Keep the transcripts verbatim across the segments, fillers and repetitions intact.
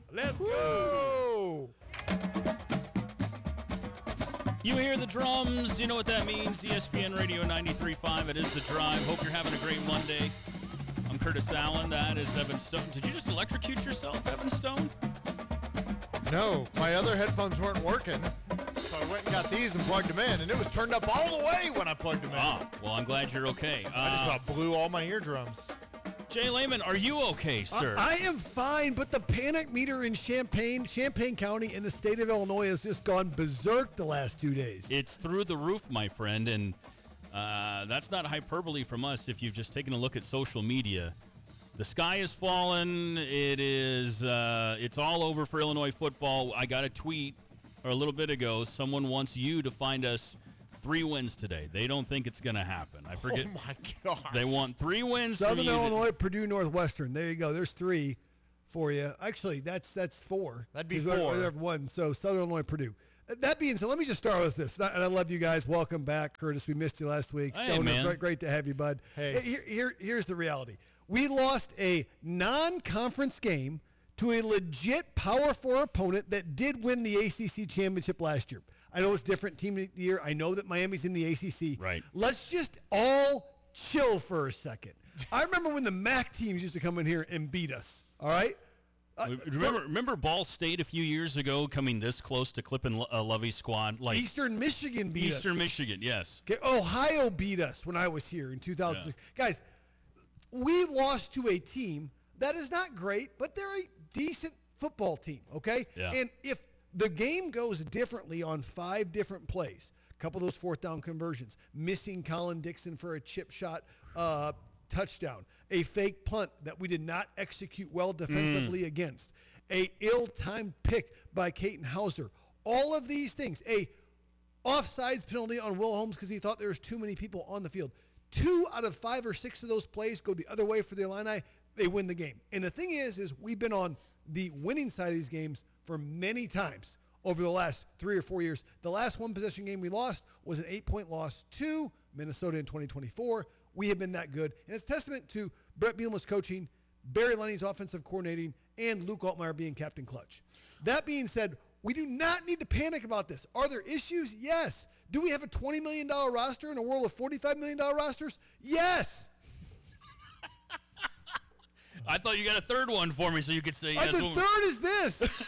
Let's go. You hear the drums, you know what that means. E S P N Radio ninety-three point five, it is The Drive. Hope you're having a great Monday. I'm Curtis Allen, that is Evan Stone. Did you just electrocute yourself, Evan Stone? No, my other headphones weren't working, so I went and got these and plugged them in, and it was turned up all the way when I plugged them in. Ah, well, I'm glad you're okay. Uh, I just about blew all my eardrums. Jay Lehman, are you okay, sir? I, I am fine, but the panic meter in Champaign, Champaign County in the state of Illinois has just gone berserk the last two days. It's through the roof, my friend, and uh, that's not hyperbole from us. If you've just taken a look at social media, the sky is fallen. It is. Uh, it's all over for Illinois football. I got a tweet or a little bit ago. Someone wants you to find us three wins today. They don't think it's going to happen. I forget. Oh, my God. They want three wins. Southern from you Illinois, to, Purdue, Northwestern. There you go. There's three for you. Actually, that's that's four. That'd be 'Cause we- four. we have one. So Southern Illinois, Purdue. That being said, let me just start with this. And I love you guys. Welcome back, Curtis. We missed you last week. Hey, Stoner, man. Great, great to have you, bud. Hey. Here, here, here's the reality. We lost a non-conference game to a legit Power Four opponent that did win the A C C championship last year. I know it's different team of the year. I know that Miami's in the A C C. Right. Let's just all chill for a second. I remember when the M A C teams used to come in here and beat us. All right. Uh, remember, remember Ball State a few years ago coming this close to clipping a Lovey squad? Like Eastern Michigan beat us. Eastern Michigan, yes. Okay, Ohio beat us when I was here in two thousand six. Yeah. Guys, we lost to a team that is not great, but they're a decent football team, okay? Yeah. And if the game goes differently on five different plays, a couple of those fourth down conversions, missing Colin Dixon for a chip shot uh, touchdown, a fake punt that we did not execute well defensively mm. against, a ill-timed pick by Caton Hauser, all of these things, a offsides penalty on Will Holmes because he thought there was too many people on the field. Two out of five or six of those plays go the other way for the Illini. They win the game. And the thing is, is we've been on the winning side of these games for many times over the last three or four years. The last one possession game we lost was an eight-point loss to Minnesota in twenty twenty-four. We have been that good. And it's testament to Brett Bielema's coaching, Barry Lenny's offensive coordinating, and Luke Altmaier being captain clutch. That being said, we do not need to panic about this. Are there issues? Yes. Do we have a twenty million dollars roster in a world of forty-five million dollars rosters? Yes. I thought you got a third one for me so you could say Uh, yes. the third is this.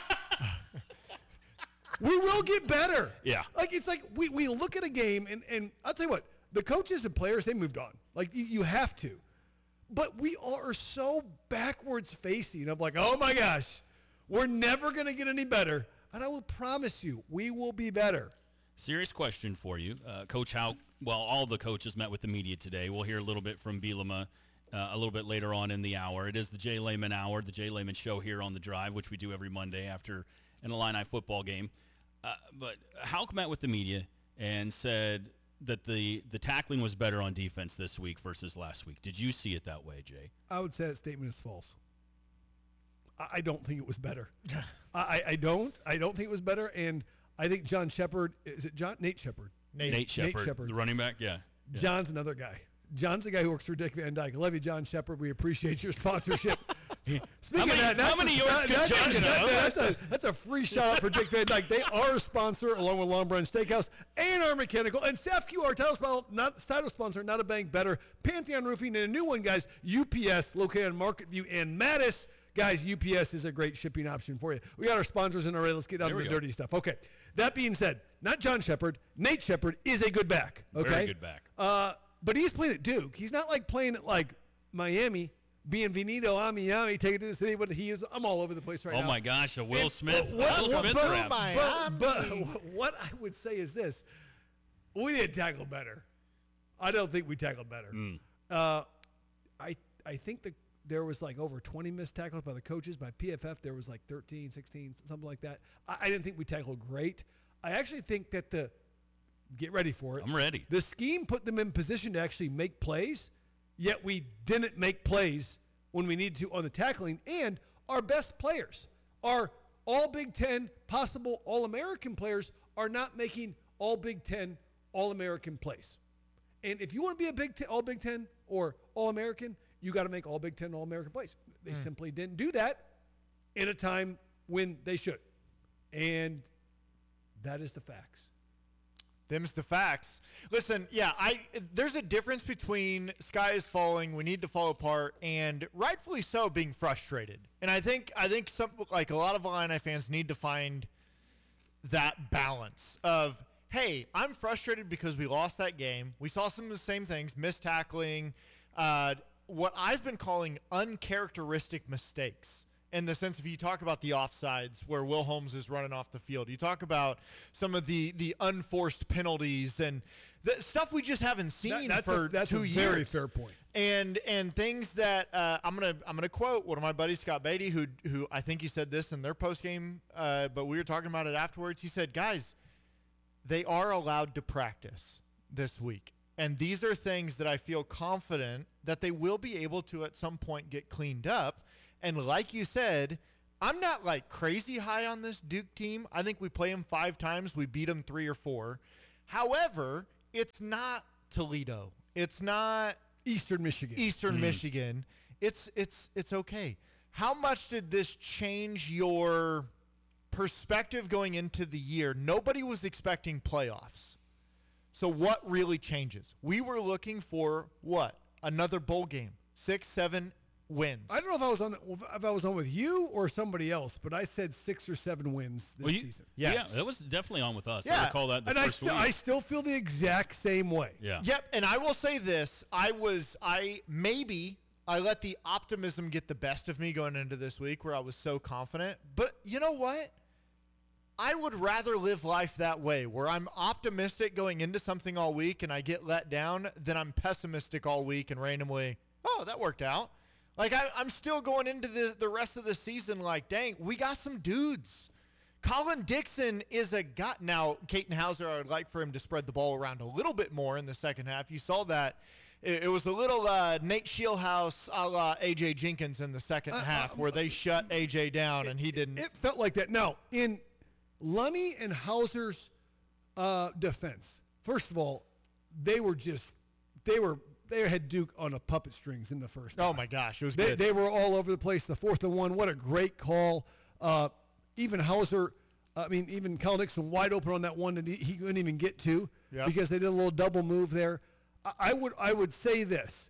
We will get better. Yeah. Like, it's like we, we look at a game, and, and I'll tell you what, the coaches and players, they moved on. Like, you, you have to. But we all are so backwards facing of like, oh, my gosh, we're never going to get any better. And I will promise you, we will be better. Serious question for you. Uh, Coach Houck, well, all the coaches met with the media today. We'll hear a little bit from Bielema uh, a little bit later on in the hour. It is the Jay Lehman Hour, the Jay Lehman Show here on The Drive, which we do every Monday after an Illini football game. Uh, but Houck met with the media and said that the, the tackling was better on defense this week versus last week. Did you see it that way, Jay? I would say that statement is false. I, I don't think it was better. I, I don't. I don't think it was better. And I think John Shepard, is it John? Nate Shepard. Nate, Nate Shepard, Shepard, the running back, yeah. yeah. John's another guy. John's the guy who works for Dick Van Dyke. I love you, John Shepard. We appreciate your sponsorship. Speaking how many, of that, how many yards could John that, that, that's, a, that's a free shout out for Dick Van Dyke. They are a sponsor along with Long Branch Steakhouse and our mechanical. And S A F Q, our title sponsor, not, title sponsor, not a bank better. Pantheon Roofing, and a new one, guys, U P S, located on Market View and Mattis. Guys, U P S is a great shipping option for you. We got our sponsors in already. Let's get down to the go. dirty stuff. Okay. That being said, not John Shepard, Nate Shepard is a good back. Okay. Very good back. Uh, but he's playing at Duke. He's not like playing at like Miami, Bienvenido a Miami, take it to the city. But he is. I'm all over the place right oh now. Oh my gosh, a Will and, Smith, what, Will what, Smith but, rap. But, but what I would say is this: we didn't tackle better. I don't think we tackled better. Mm. Uh, I I think the. There was like over twenty missed tackles by the coaches. By P F F, there was like thirteen, sixteen, something like that. I, I didn't think we tackled great. I actually think that the, get ready for it. I'm ready. The scheme put them in position to actually make plays, yet we didn't make plays when we needed to on the tackling. And our best players, our all Big Ten, possible All-American players, are not making all Big Ten, All-American plays. And if you want to be a Big Ten, all Big Ten or All-American, you got to make all Big Ten, All-American plays. They mm. simply didn't do that. in a time when they should. And that is the facts. Them's the facts. Listen, yeah, I there's a difference between sky is falling, we need to fall apart, and rightfully so being frustrated. And I think I think some like a lot of Illini fans need to find that balance of, hey, I'm frustrated because we lost that game. We saw some of the same things, missed tackling, uh, what I've been calling uncharacteristic mistakes. In the sense of, you talk about the offsides where Will Holmes is running off the field. You talk about some of the, the unforced penalties and the stuff we just haven't seen that, that's for a, that's two a years. Very fair point. And and things that uh, I'm gonna I'm gonna quote one of my buddies, Scott Beatty, who who I think he said this in their post game, uh, but we were talking about it afterwards. He said, guys, they are allowed to practice this week. And these are things that I feel confident that they will be able to at some point get cleaned up. And like you said, I'm not like crazy high on this Duke team. I think we play them five times. We beat them three or four. However, it's not Toledo. It's not Eastern Michigan. Eastern Mm. Michigan. It's it's it's okay. How much did this change your perspective going into the year? Nobody was expecting playoffs. So what really changes? We were looking for what? Another bowl game. Six, seven wins. I don't know if I was on if I was on with you or somebody else, but I said six or seven wins this Well, you- season. Yes. Yeah, that was definitely on with us. Yeah. I recall that the And I first still week. I still feel the exact same way. yeah. Yep, and I will say this. I was, I maybe I let the optimism get the best of me going into this week where I was so confident. But you know what? I would rather live life that way, where I'm optimistic going into something all week and I get let down, than I'm pessimistic all week and randomly, oh, that worked out. Like, I, I'm still going into the, the rest of the season like, dang, we got some dudes. Colin Dixon is a guy. Now, Caton Hauser, I would like for him to spread the ball around a little bit more in the second half. You saw that. It, it was a little uh, Nate Shieldhouse a la A J Jenkins in the second Uh, half uh, where they shut A J down and he didn't. It felt like that. Now, in Lunny and Hauser's uh, defense, first of all, they were just they were they had Duke on a puppet strings in the first. Oh half. my gosh, it was They, good. they were all over the place. The fourth and one, what a great call. Uh, even Hauser, I mean, even Colin Dixon wide open on that one that he, he couldn't even get to Yep. because they did a little double move there. I, I would I would say this.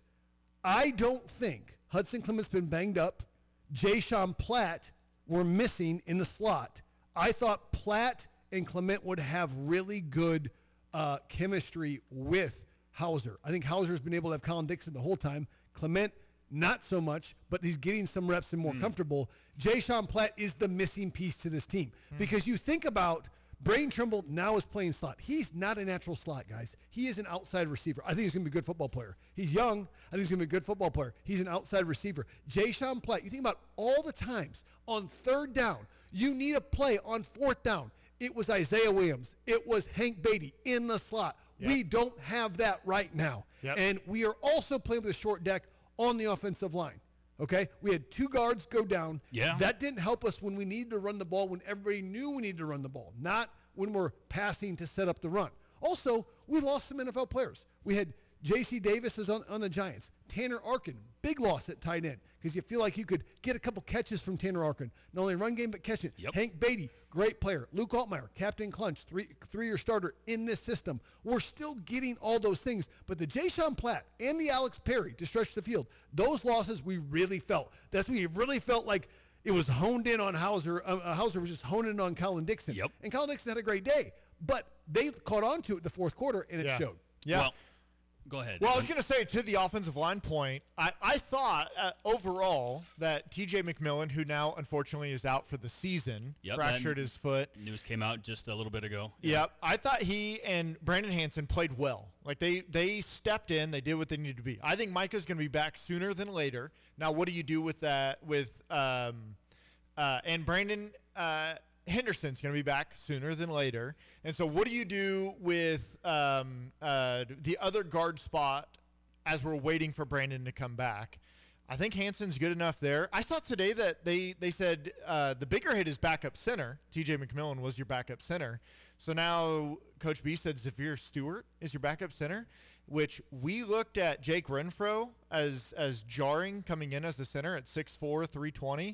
I don't think Hudson Clement's been banged up. Jay Sean Platt were missing in the slot. I thought Platt and Clement would have really good uh, chemistry with Hauser. I think Hauser's been able to have Colin Dixon the whole time. Clement, not so much, but he's getting some reps and more Hmm. comfortable. Jay Sean Platt is the missing piece to this team Hmm. because you think about Braden Trimble now is playing slot. He's not a natural slot, guys. He is an outside receiver. I think he's going to be a good football player. He's young. I think he's going to be a good football player. He's an outside receiver. Jay Sean Platt, you think about all the times on third down, you need a play on fourth down. It was Isaiah Williams. It was Hank Beatty in the slot. Yep. We don't have that right now. Yep. And we are also playing with a short deck on the offensive line. Okay? We had two guards go down. Yeah. That didn't help us when we needed to run the ball, when everybody knew we needed to run the ball, not when we're passing to set up the run. Also, we lost some N F L players. We had J C Davis is on, on the Giants. Tanner Arkin, big loss at tight end because you feel like you could get a couple catches from Tanner Arkin. Not only run game, but catching. Yep. Hank Beatty, great player. Luke Altmaier, Captain Clunch, three, three-year starter in this system. We're still getting all those things. But the Jay Sean Platt and the Alex Perry to stretch the field, those losses we really felt. That's when you really felt like it was honed in on Hauser. Uh, Hauser was just honing in on Colin Dixon. Yep. And Colin Dixon had a great day. But they caught on to it the fourth quarter, and it Yeah. showed. Yeah. Well, go ahead. Well, I was going to say, to the offensive line point, I, I thought uh, overall that T J McMillan, who now unfortunately is out for the season, Yep, fractured that- his foot. News came out just a little bit ago. Yep. I thought he and Brandon Hansen played well. Like, they, they stepped in. They did what they needed to be. I think Micah's going to be back sooner than later. Now, what do you do with that? With um, uh, and Brandon uh, Henderson's going to be back sooner than later. And so what do you do with um, uh, the other guard spot as we're waiting for Brandon to come back? I think Hanson's good enough there. I saw today that they, they said uh, the bigger hit is backup center. T J McMillan was your backup center. So now Coach B said Zafir Stewart is your backup center, which we looked at Jake Renfro as as jarring coming in as the center at six four, three twenty.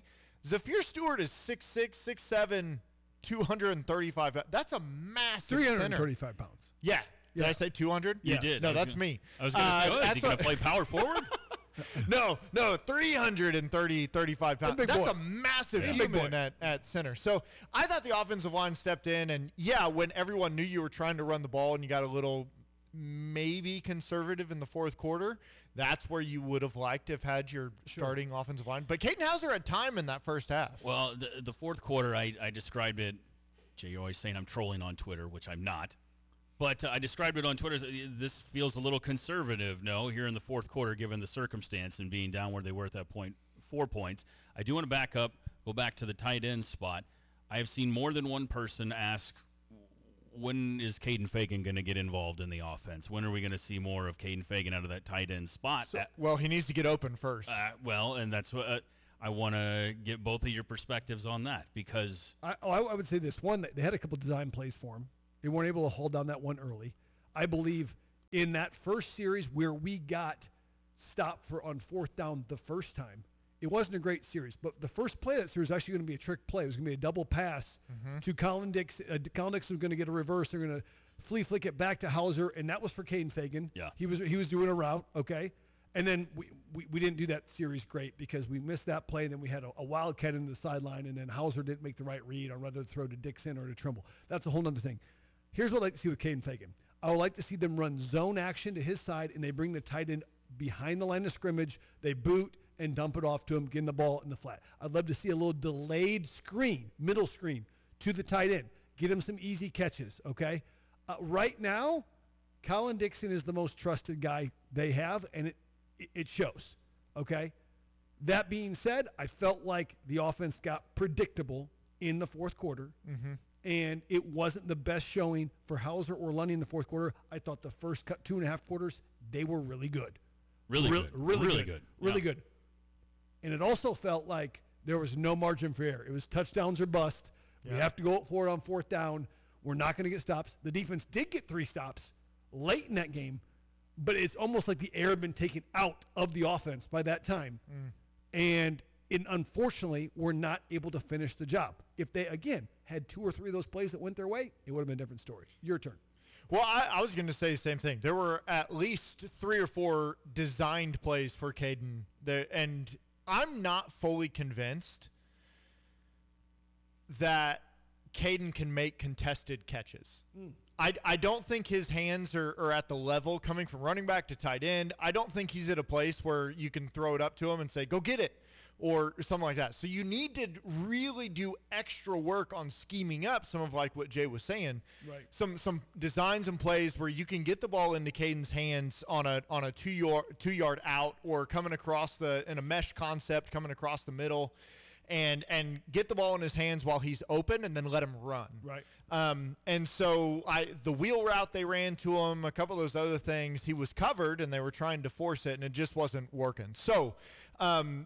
Zafir Stewart is six six, six seven, two hundred thirty-five. That's a massive three hundred center. thirty-five pounds. Yeah. Did Yeah. I say two hundred? You Yeah. did. No, I was that's gonna- me. I was going to Uh, say, oh, is that's he going what- to play power forward? No, no, three hundred thirty, thirty-five pounds. big That's boy. a massive Yeah. Big human boy. at, at center. So I thought the offensive line stepped in, and yeah, when everyone knew you were trying to run the ball and you got a little maybe conservative in the fourth quarter, that's where you would have liked to have had your starting offensive line. But Caden Hauser had time in that first half. Well, the, the fourth quarter, I, I described it. Jay, you're always saying I'm trolling on Twitter, which I'm not. But uh, I described it on Twitter as uh, this feels a little conservative, no, here in the fourth quarter, given the circumstance and being down where they were at that point, four points. I do want to back up, go back to the tight end spot. I have seen more than one person ask, when is Caden Fagan going to get involved in the offense? When are we going to see more of Caden Fagan out of that tight end spot? Uh, Well, he needs to get open first. uh, well, and that's what uh, I want to get both of your perspectives on that because I, oh, I, I would say this. One, they had a couple design plays for him. They weren't able to hold down that one early. I believe in that first series where we got stopped for on fourth down the first time, it wasn't a great series. But the first play of that series was actually going to be a trick play. It was going to be a double pass to Colin Dixon. Uh, Colin Dixon was going to get a reverse. They're going to flea flick it back to Hauser, and that was for Caden Fagan. Yeah. He was he was doing a route, okay? And then we, we, we didn't do that series great because we missed that play, and then we had a, a wildcat into the sideline, and then Hauser didn't make the right read on whether to throw to Dixon or to Trimble. That's a whole other thing. Here's what I'd like to see with Caden Fagan. I would like to see them run zone action to his side, and they bring the tight end behind the line of scrimmage. They boot and dump it off to him, getting the ball in the flat. I'd love to see a little delayed screen, middle screen, to the tight end. Get him some easy catches, okay? Uh, right now, Colin Dixon is the most trusted guy they have, and it, it shows, okay? That being said, I felt like the offense got predictable in the fourth quarter, mm-hmm. and it wasn't the best showing for Hauser or Lundy in the fourth quarter. I thought the first cut, two and a half quarters, they were really good. really Re- good. Really, really good. good. Really Yeah. good. And it also felt like there was no margin for error. It was touchdowns or bust. We Yeah. have to go for it on fourth down. We're not going to get stops. The defense did get three stops late in that game, but it's almost like the air had been taken out of the offense by that time. And it, unfortunately, we're not able to finish the job. If they, again, had two or three of those plays that went their way, it would have been a different story. Your turn. Well, I, I was going to say the same thing. There were at least three or four designed plays for Caden, that, and I'm not fully convinced that Caden can make contested catches. Mm. I, I don't think his hands are, are at the level coming from running back to tight end. I don't think he's at a place where you can throw it up to him and say, go get it, or something like that. So you need to really do extra work on scheming up some of like what Jay was saying. Right. Some some designs and plays where you can get the ball into Caden's hands on a on a two yard two yard out or coming across the in a mesh concept coming across the middle, and and get the ball in his hands while he's open and then let him run. Right. Um, and so I the wheel route they ran to him, a couple of those other things, he was covered and they were trying to force it and it just wasn't working. So um,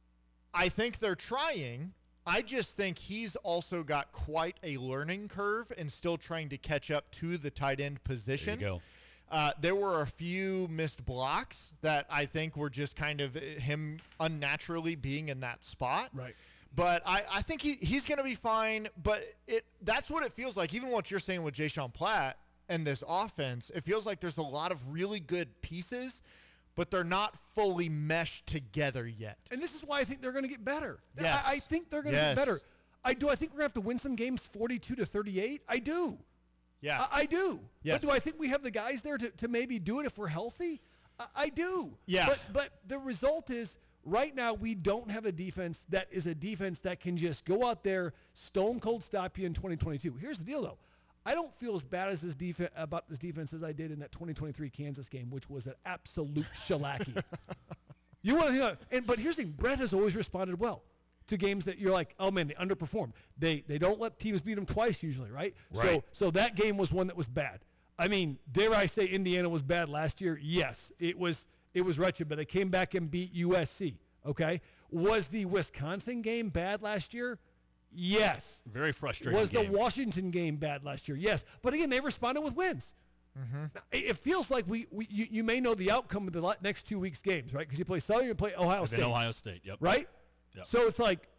I think they're trying. I just think he's also got quite a learning curve and still trying to catch up to the tight end position. There you go. Uh, there were a few missed blocks that I think were just kind of him unnaturally being in that spot. Right. But I, I think he, he's going to be fine. But it that's what it feels like. Even what you're saying with Jay Sean Platt and this offense, it feels like there's a lot of really good pieces, but they're not fully meshed together yet. And this is why I think they're going to get better. Yes. I, I think they're going to Yes. get better. I do. I think we're going to have to win some games forty-two to thirty-eight. I do. Yeah. I, I do. Yes. But do I think we have the guys there to, to maybe do it if we're healthy? I, I do. Yeah. But but the result is right now we don't have a defense that is a defense that can just go out there, stone cold stop you in twenty twenty-two. Here's the deal though. I don't feel as bad as this defense about this defense as I did in that twenty twenty-three Kansas game, which was an absolute shellacking. You want to, and but here's the thing: Brett has always responded well to games that you're like, oh man, they underperformed. They they don't let teams beat them twice usually, right? Right. So so that game was one that was bad. I mean, dare I say Indiana was bad last year? Yes, it was. It was wretched, but they came back and beat U S C. Okay, was the Wisconsin game bad last year? Yes. Very frustrating Was game. the Washington game bad last year? Yes. But again, they responded with wins. Mm-hmm. Now, it it feels like we, we you, you may know the outcome of the la- next two weeks' games, right? Because you play Southern, you play Ohio And State, then Ohio State. Yep. right? Yep. So it's like,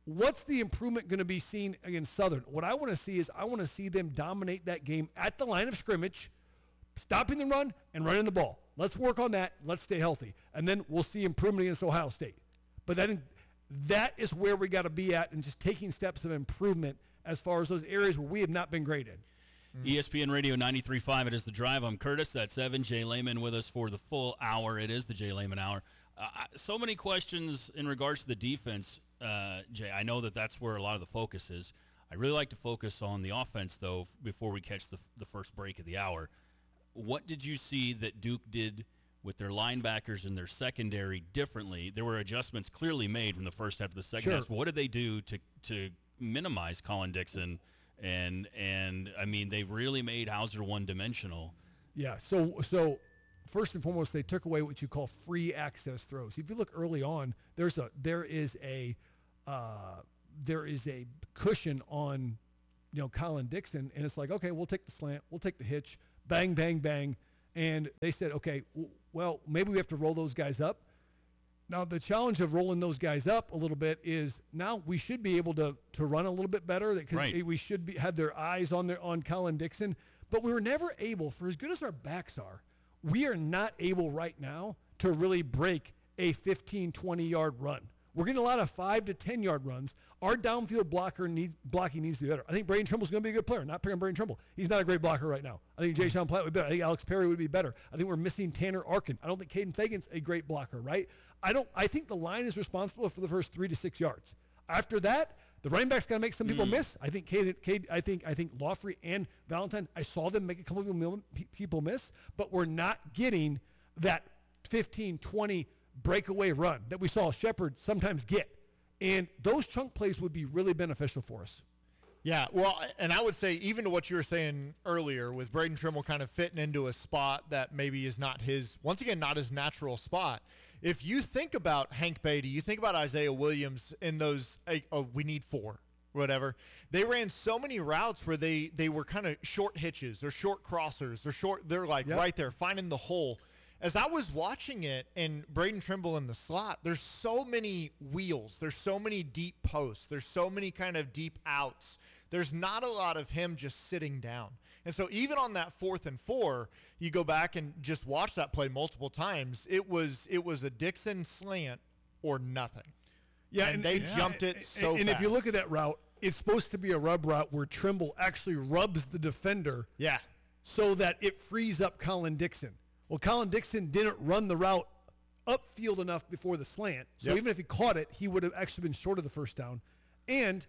what's the improvement going to be seen against Southern? What I want to see is I want to see them dominate that game at the line of scrimmage, stopping the run and running the ball. Let's work on that. Let's stay healthy. And then we'll see improvement against Ohio State. But that, that is where we got to be at, and just taking steps of improvement as far as those areas where we have not been great in. Mm. E S P N Radio ninety-three point five, it is The Drive. I'm Curtis. That's Evan. Jay Lehman with us for the full hour. It is the Jay Lehman Hour. Uh, so many questions in regards to the defense, uh, Jay. I know that that's where a lot of the focus is. I really like to focus on the offense, though, before we catch the, the first break of the hour. What did you see that Duke did with their linebackers and their secondary differently? There were adjustments clearly made from the first half to the second Sure. half. But what did they do to to minimize Colin Dixon? And, and I mean, they really made Hauser one-dimensional. Yeah, so so first and foremost, they took away what you call free access throws. If you look early on, there's a there is a uh, there is a cushion on, you know, Colin Dixon, and it's like, okay, we'll take the slant, we'll take the hitch, bang, bang, bang, and they said, okay, w- well, maybe we have to roll those guys up. Now, the challenge of rolling those guys up a little bit is now we should be able to to run a little bit better, because Right. we should be have their eyes on their on Colin Dixon. But we were never able, for as good as our backs are, we are not able right now to really break a fifteen, twenty-yard run. We're getting a lot of five to ten-yard runs. Our downfield blocker needs, blocking needs to be better. I think Braden Trimble's going to be a good player. Not picking on Braden Trimble. He's not a great blocker right now. I think Jay Sean Platt would be better. I think Alex Perry would be better. I think we're missing Tanner Arkin. I don't think Caden Fagan's a great blocker, right? I don't. I think the line is responsible for the first three to six yards. After that, the running back's got to make some people Mm. miss. I think Caden, Caden, I think I think Lawfrey and Valentine, I saw them make a couple of people- people miss, but we're not getting that fifteen, twenty breakaway run that we saw Shepard sometimes get. And those chunk plays would be really beneficial for us. Yeah, well, and I would say even to what you were saying earlier with Braden Trimble kind of fitting into a spot that maybe is not his, once again, not his natural spot. If you think about Hank Beatty, you think about Isaiah Williams in those, oh, we need four, whatever. They ran so many routes where they, they were kind of short hitches or short crossers or short, they're like Yep. right there, finding the hole. As I was watching it and Braden Trimble in the slot, there's so many wheels. There's so many deep posts. There's so many kind of deep outs. There's not a lot of him just sitting down. And so even on that fourth and four, you go back and just watch that play multiple times. It was it was a Dixon slant or nothing. Yeah, and, they jumped it and, so And if you fast. look at that route, it's supposed to be a rub route where Trimble actually rubs the defender Yeah. so that it frees up Colin Dixon. Well, Colin Dixon didn't run the route upfield enough before the slant. So Yep. even if he caught it, he would have actually been short of the first down. And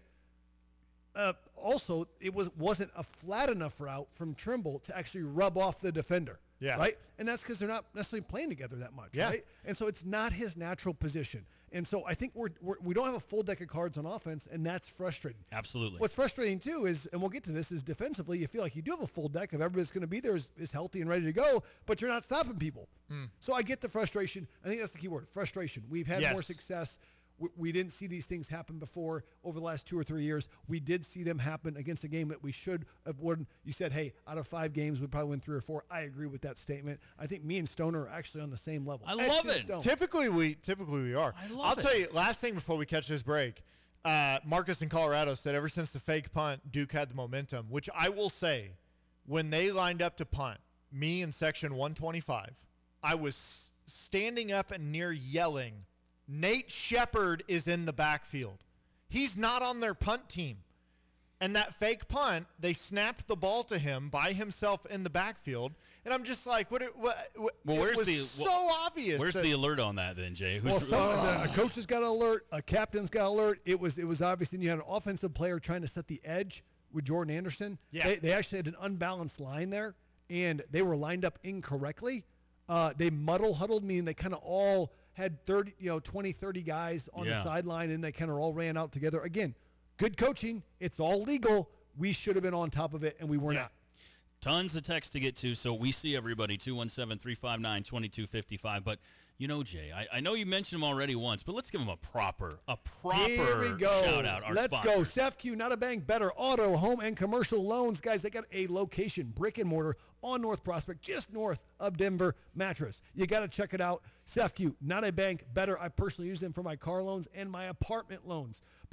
uh, also, it was, wasn't a flat enough route from Trimble to actually rub off the defender. Yeah. Right? And that's because they're not necessarily playing together that much. Yeah. Right? And so it's not his natural position. And so I think we're, we're, we don't have a full deck of cards on offense, and that's frustrating. Absolutely. What's frustrating, too, is, and we'll get to this, is defensively, you feel like you do have a full deck of everybody that's going to be there is, is healthy and ready to go, but you're not stopping people. So I get the frustration. I think that's the key word, frustration. We've had Yes. more success. We, we didn't see these things happen before over the last two or three years. We did see them happen against a game that we should have won. You said, hey, out of five games, we'd probably win three or four. I agree with that statement. I think me and Stoner are actually on the same level. I Etched love in it. stone. Typically we typically we are. I love I'll it. tell you, last thing before we catch this break, uh, Marcus in Colorado said ever since the fake punt, Duke had the momentum, which I will say, when they lined up to punt, me in section one twenty-five, I was standing up and near yelling, Nate Shepard is in the backfield. He's not on their punt team. And that fake punt, they snapped the ball to him by himself in the backfield. And I'm just like, what? It, what, what Well, it where's was the- so wh- obvious. Where's that- the alert on that then, Jay? Who's Well, some, a coach has got an alert. A captain's got an alert. It was it was obvious. Then you had an offensive player trying to set the edge with Jordan Anderson. Yeah. They, they actually had an unbalanced line there, and they were lined up incorrectly. Uh, they muddle huddled, meaning they kind of all had thirty, you know, twenty, thirty guys on Yeah. the sideline, and they kind of all ran out together. Again, good coaching. It's all legal. We should have been on top of it, and we were Yeah. not. Tons of text to get to, so we see everybody, two one seven, three five nine, two two five five. But, you know, Jay, I, I know you mentioned them already once, but let's give them a proper, a proper Here we go. shout-out. Our Let's sponsors. go. SafeQ, not a bank, better auto, home, and commercial loans. Guys, they got a location, brick and mortar, on North Prospect, just north of Denver Mattress. You got to check it out. SafeQ, not a bank, better. I personally use them for my car loans and my apartment loans.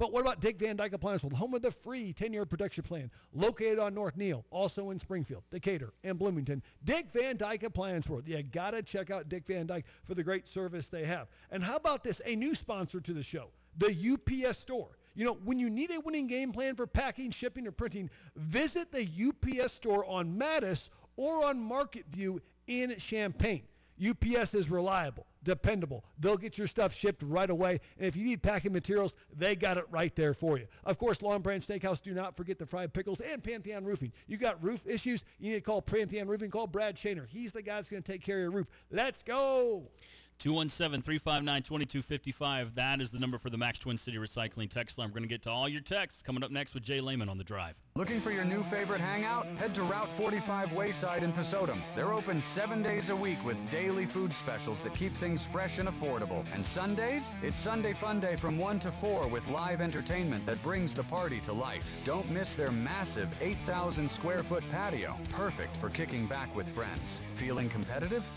But what about Dick Van Dyke Appliance World, home of the free ten-year protection plan, located on North Neal, also in Springfield, Decatur, and Bloomington. Dick Van Dyke Appliance World. You got to check out Dick Van Dyke for the great service they have. And how about this? A new sponsor to the show, the U P S Store. You know, when you need a winning game plan for packing, shipping, or printing, visit the U P S Store on Mattis or on Market View in Champaign. U P S is reliable, dependable. They'll get your stuff shipped right away. And if you need packing materials, they got it right there for you. Of course, Long Branch Steakhouse, do not forget the fried pickles, and Pantheon Roofing. You got roof issues, you need to call Pantheon Roofing. Call Brad Shaner. He's the guy that's going to take care of your roof. Let's go. two one seven, three five nine, two two five five. That is the number for the Max Twin City Recycling text line. We're going to get to all your texts coming up next with Jay Lehman on The Drive. Looking for your new favorite hangout? Head to Route forty-five Wayside in Pesotum. They're open seven days a week with daily food specials that keep things fresh and affordable. And Sundays? It's Sunday Fun Day from one to four with live entertainment that brings the party to life. Don't miss their massive eight thousand square foot patio. Perfect for kicking back with friends. Feeling competitive?